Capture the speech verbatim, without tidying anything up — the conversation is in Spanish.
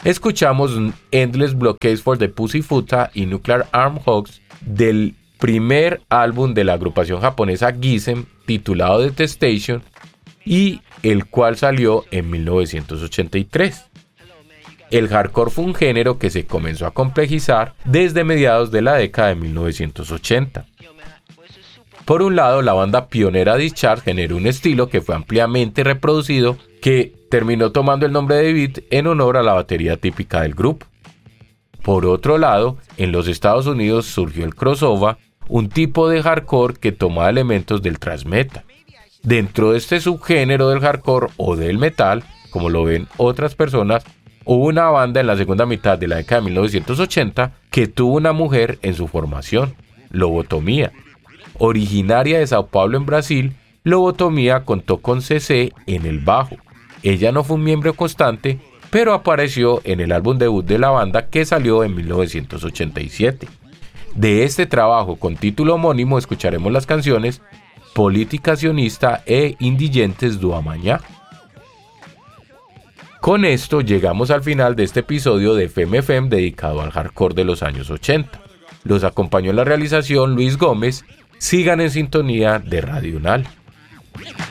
escuchamos Endless Blockades for the Pussyfuta y Nuclear Arm Hogs del primer álbum de la agrupación japonesa Gisem titulado Detestation y el cual salió en mil novecientos ochenta y tres. El hardcore fue un género que se comenzó a complejizar desde mediados de la década de mil novecientos ochenta. Por un lado, la banda pionera Discharge generó un estilo que fue ampliamente reproducido, que terminó tomando el nombre de beat en honor a la batería típica del grupo. Por otro lado, en los Estados Unidos surgió el crossover, un tipo de hardcore que tomaba elementos del thrash metal. Dentro de este subgénero del hardcore o del metal, como lo ven otras personas, hubo una banda en la segunda mitad de la década de mil novecientos ochenta que tuvo una mujer en su formación, Lobotomía. Originaria de Sao Paulo en Brasil, Lobotomía contó con C C en el bajo. Ella no fue un miembro constante, pero apareció en el álbum debut de la banda que salió en mil novecientos ochenta y siete. De este trabajo con título homónimo escucharemos las canciones Política Sionista e Indigentes do Amanhã. Con esto llegamos al final de este episodio de F M F M dedicado al hardcore de los años ochenta. Los acompañó en la realización Luis Gómez. Sigan en sintonía de Radio Unal.